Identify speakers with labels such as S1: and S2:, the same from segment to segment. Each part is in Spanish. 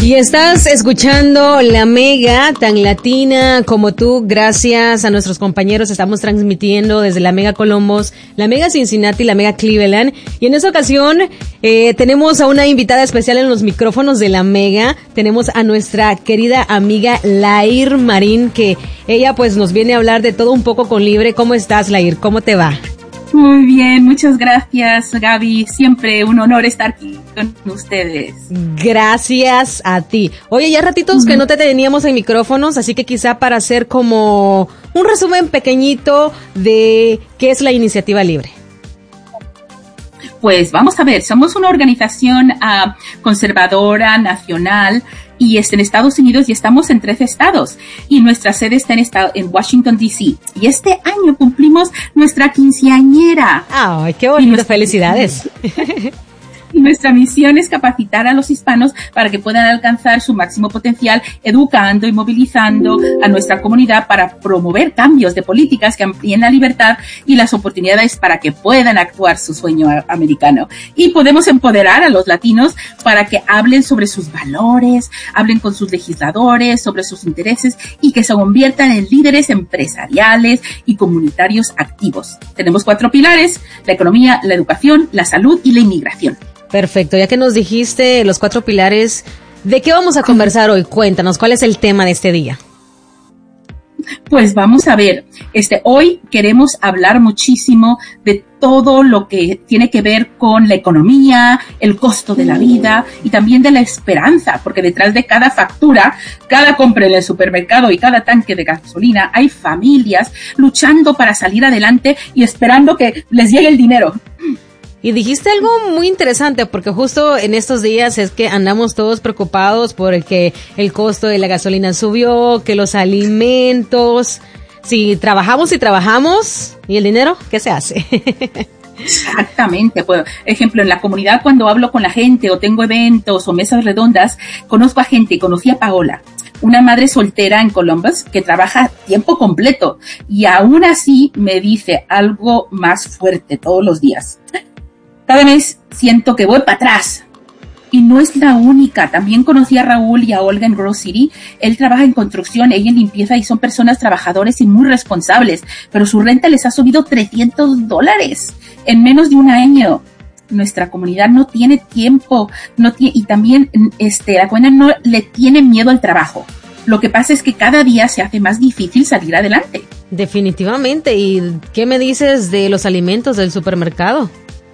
S1: Y estás escuchando La Mega, tan latina como tú. Gracias a nuestros compañeros estamos transmitiendo desde La Mega Columbus, La Mega Cincinnati, La Mega Cleveland. Y en esta ocasión tenemos a una invitada especial en los micrófonos de La Mega. Tenemos a nuestra querida amiga Lair Marín, que ella pues nos viene a hablar de todo un poco con Libre. ¿Cómo estás, Lair? ¿Cómo te va?
S2: Muy bien, muchas gracias, Gaby. Siempre un honor estar aquí con ustedes.
S1: Gracias a ti. Oye, ya ratitos que no te teníamos en micrófonos, así que quizá para hacer como un resumen pequeñito de qué es la Iniciativa Libre.
S2: Pues vamos a ver, somos una organización conservadora, nacional, y en Estados Unidos, y estamos en 13 estados, y nuestra sede está en Washington, D.C. Y este año cumplimos nuestra quinceañera.
S1: ¡Ay, qué bonito! ¡Felicidades!
S2: Y nuestra misión es capacitar a los hispanos para que puedan alcanzar su máximo potencial, educando y movilizando a nuestra comunidad para promover cambios de políticas que amplíen la libertad y las oportunidades para que puedan actuar su sueño americano. Y podemos empoderar a los latinos para que hablen sobre sus valores, hablen con sus legisladores, sobre sus intereses y que se conviertan en líderes empresariales y comunitarios activos. Tenemos 4 pilares: la economía, la educación, la salud y la inmigración.
S1: Perfecto, ya que nos dijiste los 4 pilares, ¿de qué vamos a conversar hoy? Cuéntanos, ¿cuál es el tema de este día?
S2: Pues vamos a ver, hoy queremos hablar muchísimo de todo lo que tiene que ver con la economía, el costo de la vida y también de la esperanza, porque detrás de cada factura, cada compra en el supermercado y cada tanque de gasolina hay familias luchando para salir adelante y esperando que les llegue el dinero.
S1: Y dijiste algo muy interesante, porque justo en estos días es que andamos todos preocupados porque el costo de la gasolina subió, que los alimentos, si trabajamos, ¿y el dinero? ¿Qué se hace?
S2: Exactamente. Por ejemplo, en la comunidad, cuando hablo con la gente o tengo eventos o mesas redondas, conozco a gente, conocí a Paola, una madre soltera en Columbus que trabaja tiempo completo y aún así me dice algo más fuerte todos los días. Cada vez siento que voy para atrás. Y no es la única. También conocí a Raúl y a Olga en Grove City. Él trabaja en construcción, ella en limpieza y son personas trabajadores y muy responsables. Pero su renta les ha subido $300 en menos de un año. Nuestra comunidad no tiene tiempo. Y también la comunidad no le tiene miedo al trabajo. Lo que pasa es que cada día se hace más difícil salir adelante.
S1: Definitivamente. ¿Y qué me dices de los alimentos del supermercado?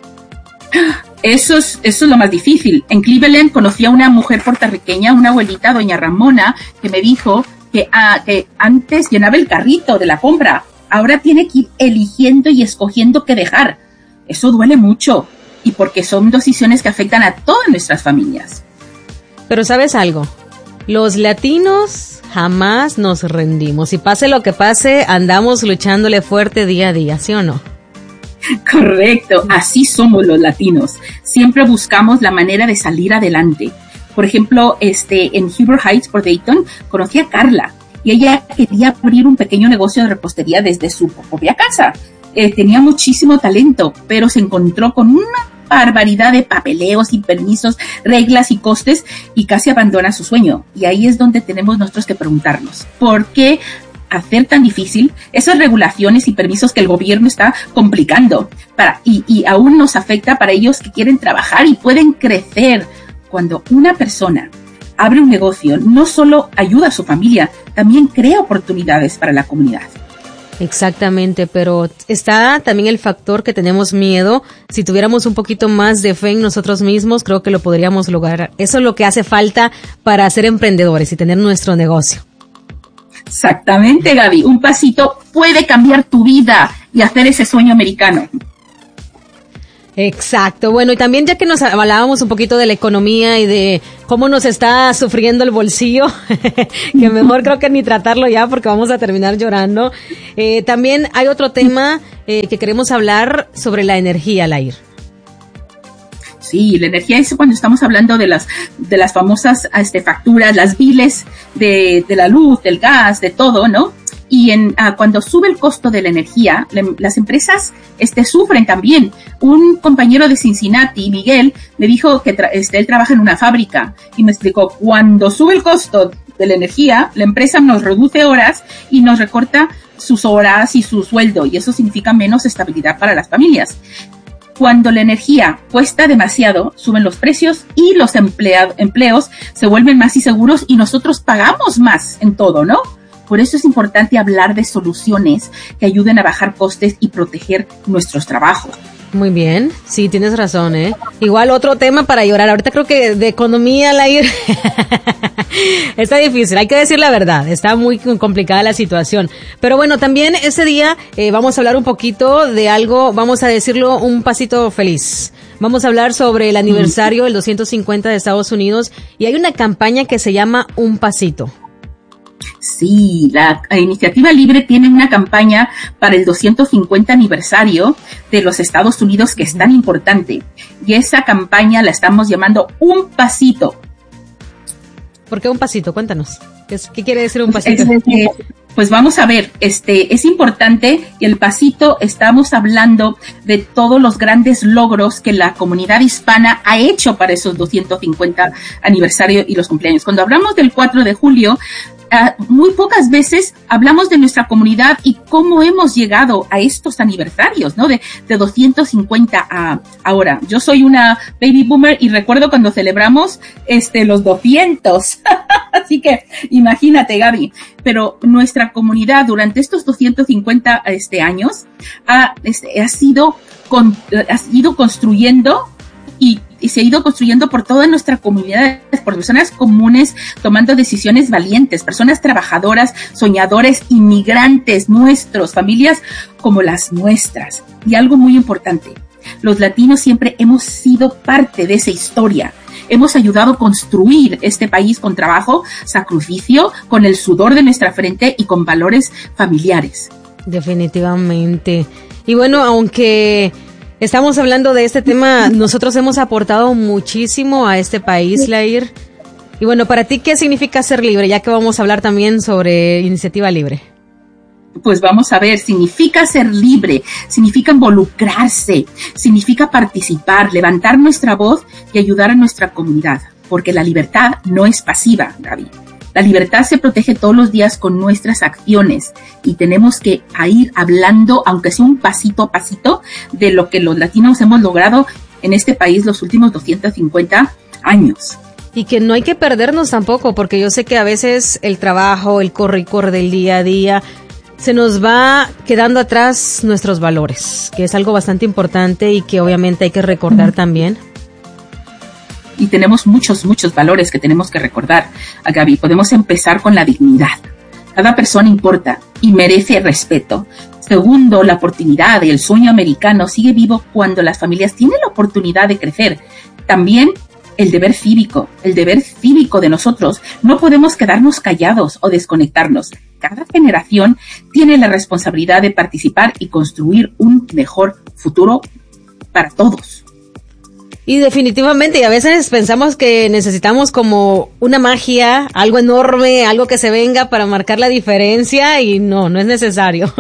S2: Eso es lo más difícil. En Cleveland conocí a una mujer puertorriqueña, una abuelita, doña Ramona, que me dijo que antes llenaba el carrito de la compra. Ahora tiene que ir eligiendo y escogiendo qué dejar. Eso duele mucho. Y porque son decisiones que afectan a todas nuestras familias.
S1: Pero ¿sabes algo? Los latinos jamás nos rendimos. Y pase lo que pase, andamos luchándole fuerte día a día, ¿sí o no?
S2: Correcto, así somos los latinos. Siempre buscamos la manera de salir adelante. Por ejemplo, en Huber Heights por Dayton, conocí a Carla y ella quería abrir un pequeño negocio de repostería desde su propia casa. Tenía muchísimo talento, pero se encontró con una barbaridad de papeleos y permisos, reglas y costes y casi abandona su sueño. Y ahí es donde tenemos nosotros que preguntarnos, ¿por qué hacer tan difícil esas regulaciones y permisos que el gobierno está complicando y aún nos afecta para ellos que quieren trabajar y pueden crecer? Cuando una persona abre un negocio, no solo ayuda a su familia, también crea oportunidades para la comunidad.
S1: Exactamente, pero está también el factor que tenemos miedo. Si tuviéramos un poquito más de fe en nosotros mismos, creo que lo podríamos lograr. Eso es lo que hace falta para ser emprendedores y tener nuestro negocio.
S2: Exactamente, Gaby. Un pasito puede cambiar tu vida y hacer ese sueño americano.
S1: Exacto. Bueno, y también ya que nos hablábamos un poquito de la economía y de cómo nos está sufriendo el bolsillo, que mejor creo que ni tratarlo ya porque vamos a terminar llorando. También hay otro tema que queremos hablar sobre la energía, Lair.
S2: Sí, la energía es cuando estamos hablando de las famosas facturas, las biles de la luz, del gas, de todo, ¿no? y cuando sube el costo de la energía, las empresas sufren también. Un compañero de Cincinnati, Miguel, me dijo que él trabaja en una fábrica y me explicó, cuando sube el costo de la energía, la empresa nos reduce horas y nos recorta sus horas y su sueldo, y eso significa menos estabilidad para las familias. Cuando la energía cuesta demasiado, suben los precios y los empleos se vuelven más inseguros y nosotros pagamos más en todo, ¿no? Por eso es importante hablar de soluciones que ayuden a bajar costes y proteger nuestros trabajos.
S1: Muy bien, sí, tienes razón, ¿eh? Igual otro tema para llorar. Ahorita creo que de economía, Lair, está difícil, hay que decir la verdad, está muy complicada la situación. Pero bueno, también ese día vamos a hablar un poquito de algo, vamos a decirlo, un pasito feliz. Vamos a hablar sobre el aniversario, el 250 de Estados Unidos, y hay una campaña que se llama Un Pasito.
S2: Sí, la Iniciativa Libre tiene una campaña para el 250 aniversario de los Estados Unidos que es tan importante. Y esa campaña la estamos llamando Un Pasito.
S1: ¿Por qué un pasito? Cuéntanos. ¿Qué quiere decir un pasito?
S2: Pues vamos a ver, es importante, y el pasito, estamos hablando de todos los grandes logros que la comunidad hispana ha hecho para esos 250 aniversario y los cumpleaños. Cuando hablamos del 4 de julio, muy pocas veces hablamos de nuestra comunidad y cómo hemos llegado a estos aniversarios, ¿no? De 250 a ahora. Yo soy una baby boomer y recuerdo cuando celebramos los 200. Así que imagínate, Gaby. Pero nuestra comunidad durante estos 250 años ha ido construyendo y se ha ido construyendo por toda nuestra comunidad, por personas comunes tomando decisiones valientes, personas trabajadoras, soñadores, inmigrantes nuestros, familias como las nuestras. Y algo muy importante, los latinos siempre hemos sido parte de esa historia. Hemos ayudado a construir este país con trabajo, sacrificio, con el sudor de nuestra frente y con valores familiares.
S1: Definitivamente. Y bueno, aunque estamos hablando de este tema, nosotros hemos aportado muchísimo a este país, Lair. Y bueno, para ti, ¿qué significa ser libre? Ya que vamos a hablar también sobre Iniciativa Libre.
S2: Pues vamos a ver, significa ser libre, significa involucrarse, significa participar, levantar nuestra voz y ayudar a nuestra comunidad, porque la libertad no es pasiva, Gaby. La libertad se protege todos los días con nuestras acciones y tenemos que ir hablando, aunque sea un pasito a pasito, de lo que los latinos hemos logrado en este país los últimos 250 años.
S1: Y que no hay que perdernos tampoco, porque yo sé que a veces el trabajo, el corre y corre del día a día, se nos va quedando atrás nuestros valores, que es algo bastante importante y que obviamente hay que recordar también.
S2: Y tenemos muchos valores que tenemos que recordar, Gaby. Podemos empezar con la dignidad. Cada persona importa y merece respeto. Segundo, la oportunidad y el sueño americano sigue vivo cuando las familias tienen la oportunidad de crecer. También el deber cívico de nosotros. No podemos quedarnos callados o desconectarnos. Cada generación tiene la responsabilidad de participar y construir un mejor futuro para todos.
S1: Y definitivamente, y a veces pensamos que necesitamos como una magia, algo enorme, algo que se venga para marcar la diferencia, y no es necesario.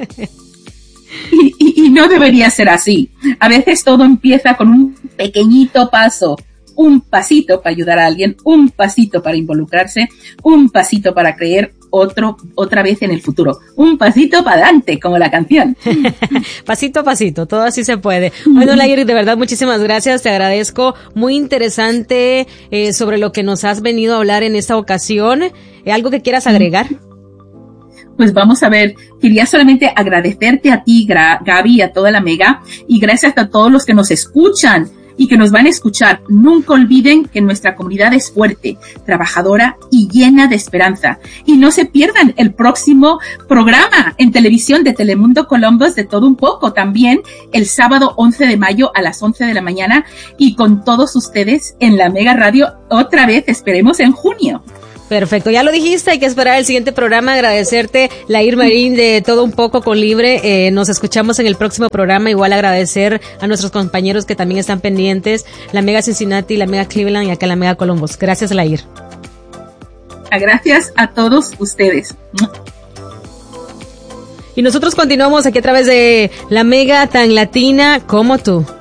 S2: Y no debería ser así. A veces todo empieza con un pequeñito paso, un pasito para ayudar a alguien, un pasito para involucrarse, un pasito para creer otra vez en el futuro. Un pasito para adelante, como la canción.
S1: Pasito a pasito, todo así se puede. Bueno, Lair, de verdad, muchísimas gracias, te agradezco. Muy interesante sobre lo que nos has venido a hablar en esta ocasión. ¿Algo que quieras agregar?
S2: Pues vamos a ver, quería solamente agradecerte a ti, Gaby, y a toda la Mega, y gracias a todos los que nos escuchan y que nos van a escuchar. Nunca olviden que nuestra comunidad es fuerte, trabajadora y llena de esperanza. Y no se pierdan el próximo programa en televisión de Telemundo Columbus de Todo Un Poco, también el sábado 11 de mayo a las 11 de la mañana, y con todos ustedes en la Mega Radio otra vez, esperemos en junio.
S1: Perfecto, ya lo dijiste, hay que esperar el siguiente programa. Agradecerte, Lair Marín, de Todo Un Poco con Libre. Nos escuchamos en el próximo programa. Igual agradecer a nuestros compañeros que también están pendientes, la Mega Cincinnati, la Mega Cleveland y acá la Mega Columbus. Gracias, Lair.
S2: Gracias a todos ustedes.
S1: Y nosotros continuamos aquí a través de la Mega tan latina como tú.